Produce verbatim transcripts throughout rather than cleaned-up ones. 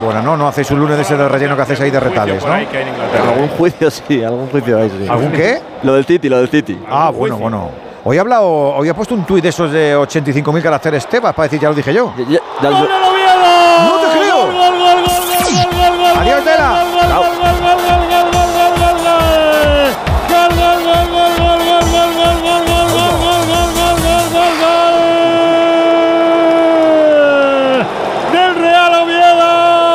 Bueno, no, no hacéis un lunes de ese de relleno que hacéis ahí de retales, ¿no? Algún juicio sí, algún juicio hay, sí. ¿Algún qué? Lo del Titi, lo del Titi. Ah, bueno, bueno. Hoy he hablado, hoy he puesto un tuit de esos de ochenta y cinco mil caracteres Tebas para decir, ya lo dije yo. Ya, ya, ya, ¡Gol del Oviedo! ¡No te creo! ¡Gol, gol, gol, gol, gol, gol, gol! ¡Adiós, Tela! ¡Gol, gol, gol, gol, gol, gol, gol, gol, gol! ¡Gol, gol, gol, gol, gol, gol, gol, gol, gol, gol, gol, gol, gol, gol, gol! ¡Del Real Oviedo!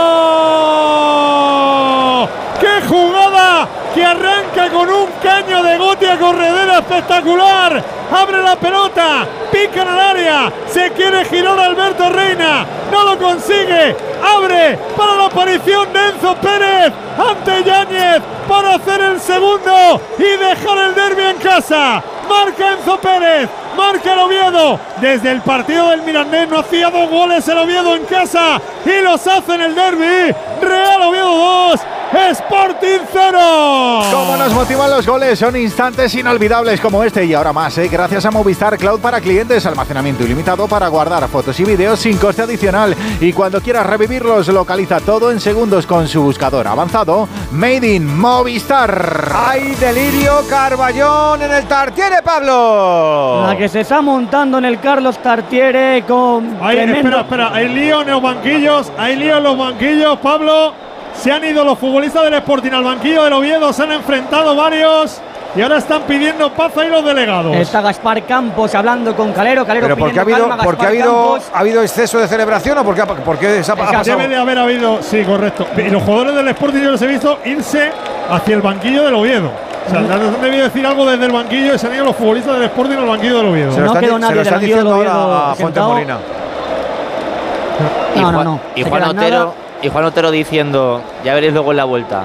¡Qué jugada! Que arranca con un caño de Gotti a corredera espectacular. Abre la pelota, pica en el área, se quiere girar Alberto Reina, no lo consigue. Abre para la aparición de Enzo Pérez ante Yáñez para hacer el segundo y dejar el derbi en casa. Marca Enzo Pérez, marca el Oviedo. Desde el partido del Mirandés no hacía dos goles el Oviedo en casa y los hace en el derbi. Real Oviedo dos, Sporting cero. ¿Cómo nos motivan los goles? Son instantes inolvidables como este y ahora más, ¿eh? Gracias a Movistar Cloud para clientes, almacenamiento ilimitado para guardar fotos y vídeos sin coste adicional. Y cuando quieras revivirlos, localiza todo en segundos con su buscador avanzado Made in Movistar. ¡Hay delirio Carballón en el Tartiere, Pablo! La que se está montando en el Carlos Tartiere con Ay, espera, espera, hay lío en los banquillos, hay lío en los banquillos, Pablo. Se han ido los futbolistas del Sporting al banquillo del Oviedo, se han enfrentado varios y ahora están pidiendo paz ahí los delegados. Está Gaspar Campos hablando con Calero, Calero ¿Pero por qué ha habido, calma, porque ha habido, ha habido exceso de celebración o por qué, ha, por qué se ha, ha pasado? Debe de haber habido, sí, correcto. Y los jugadores del Sporting yo los he visto irse hacia el banquillo del Oviedo. O sea, han debido decir algo desde el banquillo y se han ido los futbolistas del Sporting al banquillo del Oviedo. Se lo no están, quedó nadie se lo están del banquillo diciendo del Oviedo ahora a Fuente sentado. Molina. Y No, Juan, no, no. y Se Juan queda Otero, nada. y Juan Otero diciendo, ya veréis luego en la vuelta.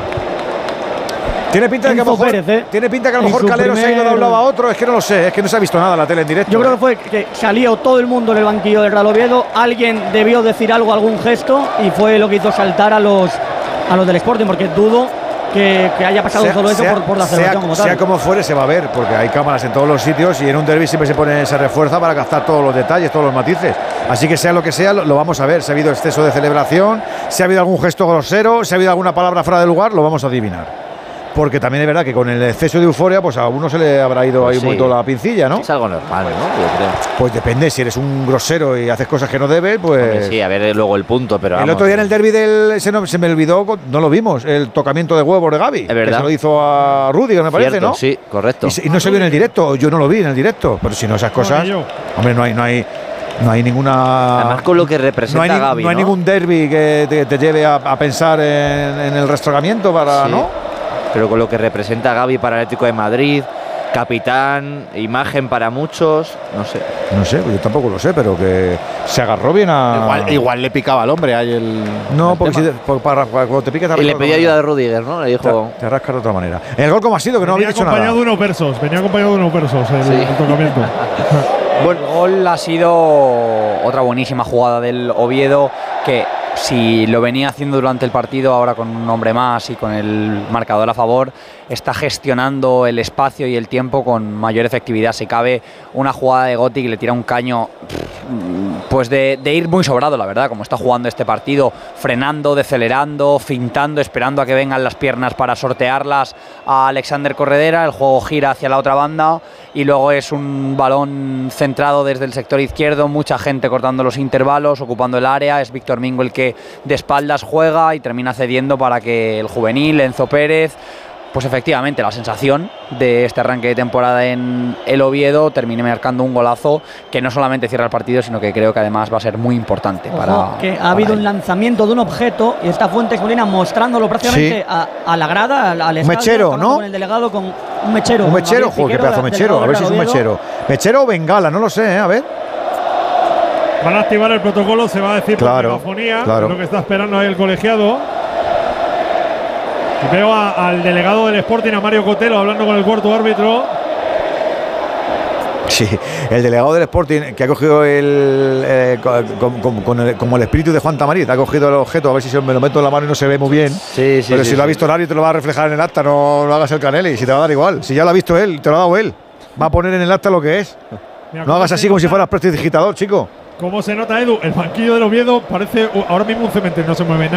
Tiene pinta de que a lo Enzo mejor, Pérez, ¿eh? tiene pinta que a lo En mejor su Calero se ha ido de un primer- lado a otro, es que no lo sé, es que no se ha visto nada en la tele en directo. Yo creo que fue que salió todo el mundo en el banquillo del Real Oviedo, alguien debió decir algo, algún gesto y fue lo que hizo saltar a los a los del Sporting, porque dudo que, que haya pasado Sea- todo eso sea- por, por la sea- celebración como tal. Sea como fuere, se va a ver, porque hay cámaras en todos los sitios y en un derbi siempre se pone, se refuerza para captar todos los detalles, todos los matices. Así que sea lo que sea, lo, lo vamos a ver. Si ha habido exceso de celebración, si ha habido algún gesto grosero, si ha habido alguna palabra fuera de lugar, lo vamos a adivinar. Porque también es verdad que con el exceso de euforia, pues a uno se le habrá ido Pues ahí sí. un poquito la pincilla, ¿no? Es algo normal, ¿no? Yo creo. Pues depende, si eres un grosero y haces cosas que no debes, pues… Hombre, sí, a ver luego el punto, pero El vamos. otro día en el derbi del… Se, no, se me olvidó, no lo vimos, el tocamiento de huevos de Gavi. Es verdad. Que se lo hizo a Rudiger, me parece, Cierto, ¿no? sí, correcto. Y, se- y no se vio en el directo, yo no lo vi en el directo, pero si no esas cosas… ni yo. Hombre, no hay, no hay, no hay ninguna… Además con lo que no representa hay, ni- Gavi, no hay ¿no? ningún derbi que te, te lleve a, a pensar en, en el restrogamiento para… Sí. ¿no? Pero con lo que representa Gavi para el Atlético de Madrid, capitán, imagen para muchos, no sé. No sé, pues yo tampoco lo sé, pero que se agarró bien a… Igual, igual le picaba al hombre ahí el. No, el porque si tema. te- por- para, para- cuando te pica te Y le arranca de pidió otra ayuda de manera. Rudiger, ¿no? Le dijo… Te, te rascas de otra manera. ¿El gol cómo ha sido? Que no Venía había dicho acompañado nada. de unos versos, venía acompañado de unos versos el, Sí. el tocamiento. Bueno, el gol ha sido otra buenísima jugada del Oviedo que si lo venía haciendo durante el partido, ahora con un hombre más y con el marcador a favor, está gestionando el espacio y el tiempo con mayor efectividad. Si cabe una jugada de Gotti que le tira un caño pues de, de ir muy sobrado, la verdad, como está jugando este partido, frenando, decelerando, fintando, esperando a que vengan las piernas para sortearlas a Alexander Corredera. El juego gira hacia la otra banda y luego es un balón centrado desde el sector izquierdo, mucha gente cortando los intervalos, ocupando el área. Es Víctor Mingo el que de espaldas juega y termina cediendo para que el juvenil Enzo Pérez, pues efectivamente la sensación de este arranque de temporada en el Oviedo, termine marcando un golazo que no solamente cierra el partido, sino que creo que además va a ser muy importante. Ojo, para que ha para habido él. un lanzamiento de un objeto y está Fuentes Molina mostrándolo prácticamente Sí. a, a la grada, al, al estadio, mechero, hablando ¿no? Con el delegado, con un mechero. Un con mechero, Gabriel joder, qué Piquero, pedazo de mechero. delegado A ver si es un del Oviedo. mechero. Mechero o bengala, no lo sé, ¿eh? A ver. Van a activar el protocolo, se va a decir Claro, por megafonía, claro. es lo que está esperando ahí el colegiado. Y veo a- al delegado del Sporting, a Mario Cotelo, hablando con el cuarto árbitro. Sí, el delegado del Sporting que ha cogido el, eh, con, con- con el- como el espíritu de Juan Tamarit, ha cogido el objeto, a ver si se me lo meto en la mano y no se ve muy bien. Sí, sí, Pero sí, si lo ha sí. visto el árbitro, te lo va a reflejar en el acta, no, no hagas el caneli, si te va a dar igual. Si ya lo ha visto él, te lo ha dado él. Va a poner en el acta lo que es. Mira, No hagas así como si fueras prestidigitador, chico. ¿Cómo se nota, Edu? El banquillo del Oviedo parece uh, ahora mismo un cementerio, no se mueve nada.